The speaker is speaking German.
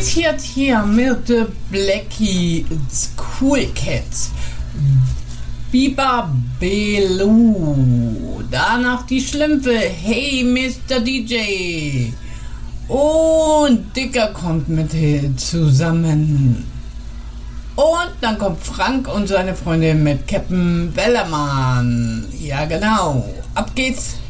präsentiert hier mit Blackie Cool Cats, Biba Belu, danach die Schlümpfe, Hey Mr. DJ und Dicker kommt mit zusammen. Und dann kommt Frank und seine Freundin mit Captain Bellermann. Ja genau, ab geht's.